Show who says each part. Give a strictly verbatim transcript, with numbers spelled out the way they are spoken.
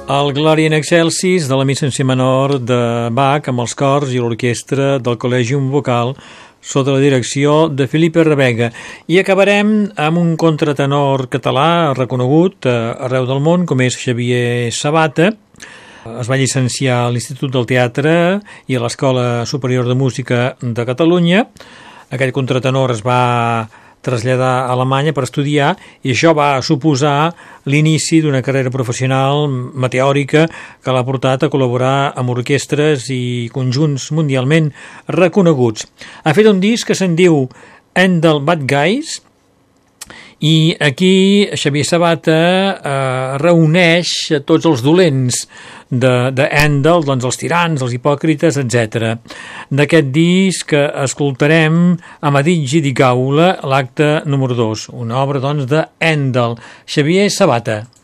Speaker 1: El Gloria in Excelsis de la missa en si menor de Bach amb els cors i l'orquestra del Col·legium Vocal sota la direcció de Felipe Rebega. I acabarem amb un contratenor català reconegut arreu del món, com és Xavier Sabata. Es va llicenciar a l'Institut del Teatre i a l'Escola Superior de Música de Catalunya. Aquell contratenor es va traslladar a Alemanya per estudiar i això va suposar l'inici d'una carrera professional meteòrica que l'ha portat a col·laborar amb orquestres i conjunts mundialment reconeguts. Ha fet un disc que se'n diu And the Bad Guys i aquí Xavier Sabata eh, reuneix tots els dolents de, de Handel, doncs els tirans, els hipòcrites, etcètera. D'aquest disc escoltarem Amadigi di Gaula, l'acte número dos, una obra doncs de Handel. Xavier Sabata.